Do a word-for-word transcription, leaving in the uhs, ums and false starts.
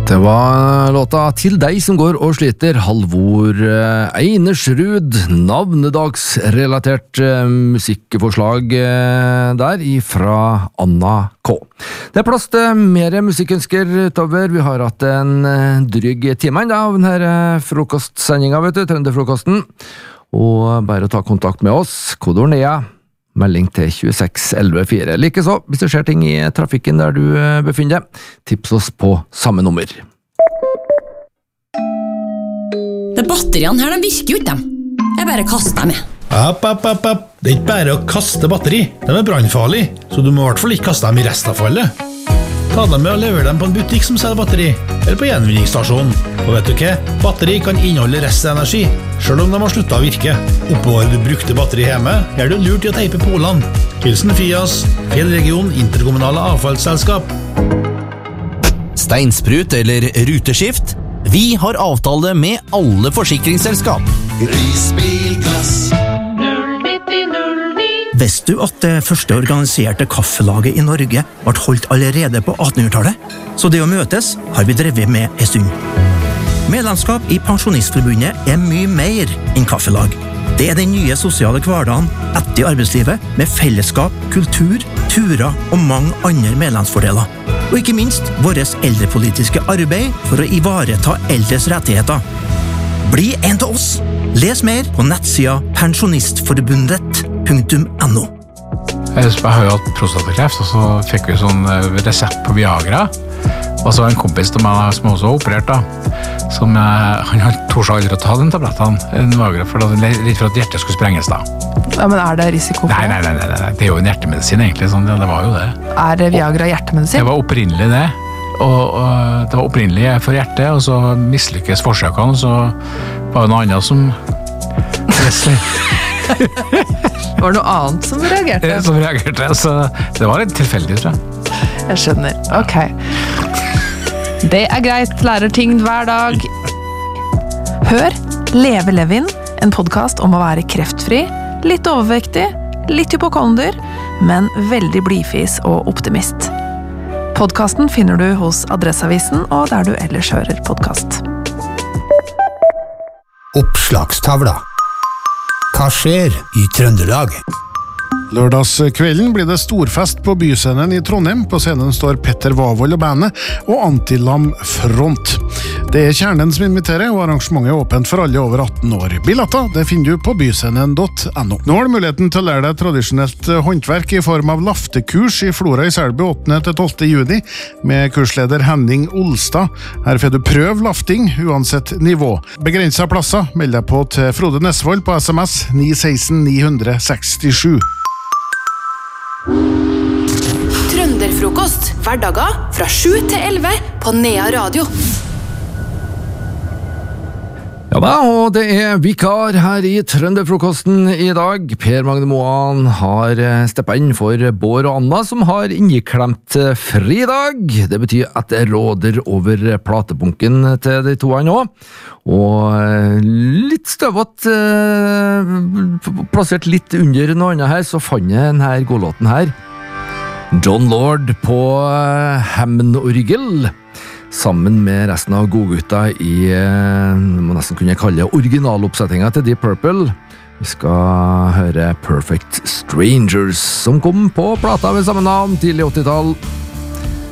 Det var låta Til deg som går og sliter, Halvor Einersrud, navnedagsrelatert musikkforslag der ifra Anna K. Det er plass til mer musikkønsker utover. Vi har hatt en dryg time da, av denne frokostsendinga, vet du, Trønderfrokosten. Og bare å ta kontakt med oss, kodord Nea, melding til tjueseks elleve fire. Likeså, hvis det skjer ting i trafikken der du befinner deg, tips oss på samme nummer. De batteriene her, de virker jo ikke dem. Jeg bare kaster dem med. App, app, app, app. Det er ikke bare å kaste batteri. De er brannfarlige, så du må i hvert fall ikke kaste dem i restavfallet. Ta dem med og lever dem på en butikk som selger batteri, eller på gjenvinningsstasjonen. Og vet du hva? Batteri kan inneholde restenergi, selv om de har sluttet å virke. Oppbevarer du brukte batteri hjemme, er det lurt i å teipe polene. Hilsen Fias, Fjellregion Interkommunale Avfallsselskap. Steinsprut eller ruteskift? Vi har avtale med alle forsikringsselskap. Risbilglass Visste du at det første organiserte kaffelaget i Norge ble holdt allerede på attenhundretallet? Så det å møtes har vi drevet med en stund. Medlemskap i Pensjonistforbundet er mye mer enn kaffelag. Det er den nye sosiale hverdagen etter arbeidslivet med fellesskap, kultur, turer og mange andre medlemsfordeler. Og ikke minst vårt eldrepolitiske arbeid for å ivareta eldres rettigheter. Bli en av oss! Les mer på nettsida pensjonistforbundet punktum no. Jeg har jo hatt prostatakreft, og så fikk vi sånn resept på Viagra. Og så en kompis til meg som også var operert da, som han har tors aldri å ta den tabletten, en Viagra, for det er litt for at hjertet skulle sprenges da. Ja, men er det risiko for nei, nei, nei, nei, nei, det er jo en hjertemedisin egentlig, sånn, det var jo det. Er det Viagra hjertemedisin? Det var opprinnelig det, og, og det var opprinnelig for hjertet, og så mislykkes forsøkene, og så var det noe annet som... Var det noe annet som reagerte? Som reagerte, så det var litt tilfeldig, tror jeg. Jeg skjønner, ok. Det er greit, lærer ting hver dag. Hør Leve Levin, en podcast om å være kreftfri, litt overvektig, litt hypokonder, men veldig blidfis og optimist. Podcasten finner du hos Adresseavisen og der du ellers hører podcast. Oppslagstavla. Hva skjer i Trøndelag? Lørdagskvelden blir det storfest på byscenen i Trondheim. På scenen står Petter Wavold og bandet, og Antilam Front. Det er Kjernen som inviterer, og arrangementet er åpent for alle over atten år. Billetter, det finner du på byscenen punktum no. Nå har du muligheten til å lære deg tradisjonelt håndverk i form av laftekurs i Flora i Selby åttende til tolvte juni, med kursleder Henning Olstad. Her får du prøv lafting, uansett nivå. Begrenset plasser, meld deg på til Frode Nesvold på sms ni ett seks ni seks sju. Trønderfrokost, hverdager fra sju til elleve på Nea Radio. Ja da, og det er vikar her i Trønderfrokosten i dag. Per Magne Moan har steppet inn for Bård og Anna, som har inneklemt fri dag. Det betyr at det råder over platebunken til de to nå. Og litt støvått, plassert litt under noe annet her, så fant jeg denne godlåten her. John Lord på Hammond-orgel, sammen med resten av godgutta i, må nesten kunne kalle originaloppsettinga til Deep Purple. Vi skal høre Perfect Strangers, som kom på plata ved samme navn tidlig åttitall.